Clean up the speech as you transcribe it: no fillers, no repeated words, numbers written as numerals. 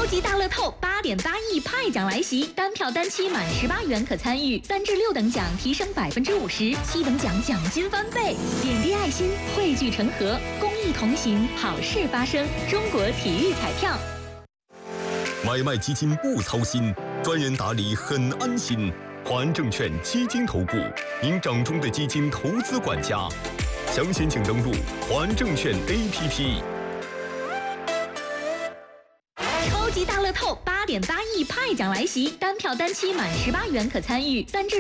超级大乐透8.8亿派奖来袭，单票单期满18元可参与，3至6等奖提升50%，7等奖奖金翻倍。点滴爱心，汇聚成河，公益同行，好事发生。中国体育彩票。 买卖基金不操心，专人打理很安心。华安证券基金投顾，您掌中的基金投资管家。详情请登录华安证券 APP。 超级大乐透8.8亿派奖来袭，单票单期满18元可参与，3至